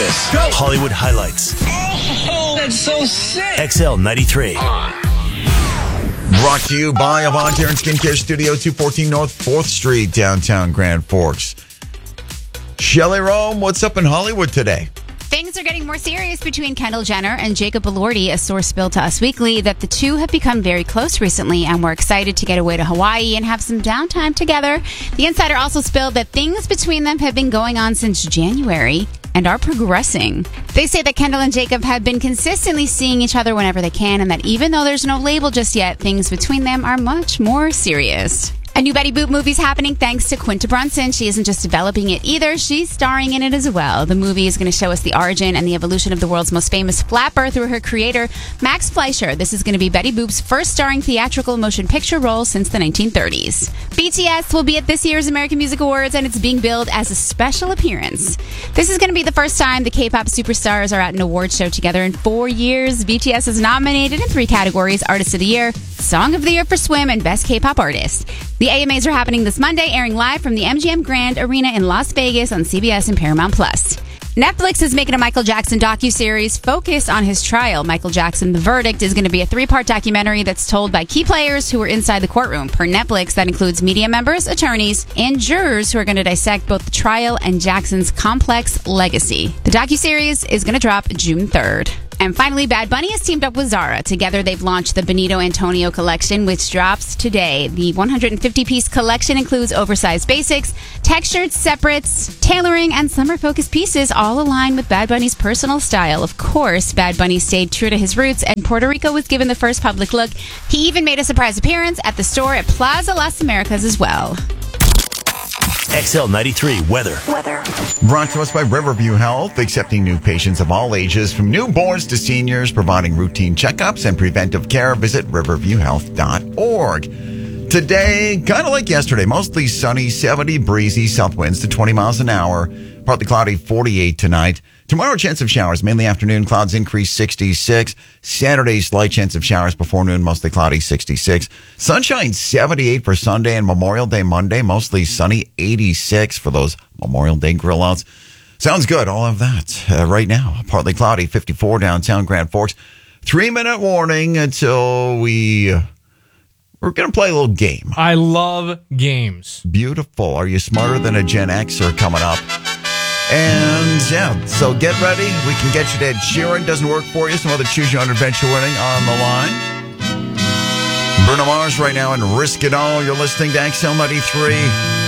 this. Go. Hollywood highlights. Oh, that's so sick. XL 93. Brought to you by Avant Hair and Skincare Studio, 214 North 4th Street, downtown Grand Forks. Shelley Rome, what's up in Hollywood today? Things are getting more serious between Kendall Jenner and Jacob Elordi. A source spilled to Us Weekly that the two have become very close recently and were excited to get away to Hawaii and have some downtime together. The insider also spilled that things between them have been going on since January and are progressing. They say that Kendall and Jacob have been consistently seeing each other whenever they can, and that even though there's no label just yet, things between them are much more serious. A new Betty Boop movie's happening thanks to Quinta Brunson. She isn't just developing it either, she's starring in it as well. The movie is going to show us the origin and the evolution of the world's most famous flapper through her creator, Max Fleischer. This is going to be Betty Boop's first starring theatrical motion picture role since the 1930s. BTS will be at this year's American Music Awards, and it's being billed as a special appearance. This is going to be the first time the K-pop superstars are at an award show together in 4 years. BTS is nominated in 3 categories: Artist of the Year, Song of the Year for Swim, and Best K-pop Artist. The AMAs are happening this Monday, airing live from the MGM Grand Arena in Las Vegas on CBS and Paramount+. Netflix is making a Michael Jackson docuseries focused on his trial. Michael Jackson: The Verdict is going to be a 3-part documentary that's told by key players who were inside the courtroom. Per Netflix, that includes media members, attorneys, and jurors who are going to dissect both the trial and Jackson's complex legacy. The docuseries is going to drop June 3rd. And finally, Bad Bunny has teamed up with Zara. Together, they've launched the Benito Antonio collection, which drops today. The 150-piece collection includes oversized basics, textured separates, tailoring, and summer-focused pieces, all aligned with Bad Bunny's personal style. Of course, Bad Bunny stayed true to his roots, and Puerto Rico was given the first public look. He even made a surprise appearance at the store at Plaza Las Americas as well. XL 93 weather. Brought to us by Riverview Health, accepting new patients of all ages, from newborns to seniors, providing routine checkups and preventive care. Visit riverviewhealth.org. Today, kind of like yesterday, mostly sunny, 70 breezy, south winds to 20 miles an hour. Partly cloudy, 48 tonight. Tomorrow, chance of showers, mainly afternoon, clouds increase, 66. Saturday, slight chance of showers before noon, mostly cloudy, 66. Sunshine, 78 for Sunday and Memorial Day Monday, mostly sunny, 86 for those Memorial Day grill outs. Sounds good, all of that right now. Partly cloudy, 54 downtown Grand Forks. 3-minute warning until we're going to play a little game. I love games. Beautiful. Are you smarter than a Gen Xer coming up? And yeah, so get ready. We can get you to Ed Sheeran. Doesn't work for you. Some other Choose Your Own Adventure winning on the line. Bruno Mars right now and Risk It All. You're listening to XL 93.